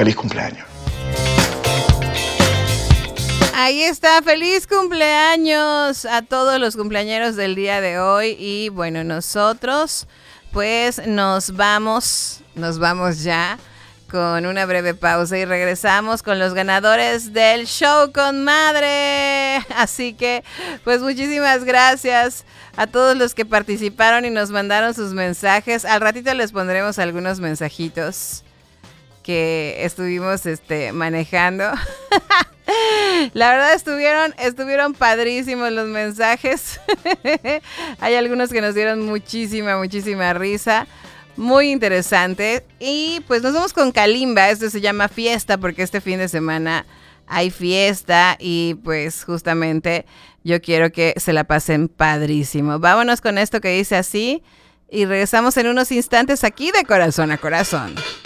Feliz cumpleaños. Ahí está, feliz cumpleaños a todos los cumpleañeros del día de hoy. Y bueno, nosotros pues nos vamos ya con una breve pausa y regresamos con los ganadores del show con madre. Así que pues muchísimas gracias a todos los que participaron y nos mandaron sus mensajes. Al ratito les pondremos algunos mensajitos que estuvimos manejando. La verdad estuvieron padrísimos los mensajes. Hay algunos que nos dieron muchísima risa. Muy interesante. Y pues nos vamos con Kalimba. Esto se llama Fiesta porque este fin de semana hay fiesta y pues justamente yo quiero que se la pasen padrísimo. Vámonos con esto que dice así y regresamos en unos instantes aquí de Corazón a Corazón.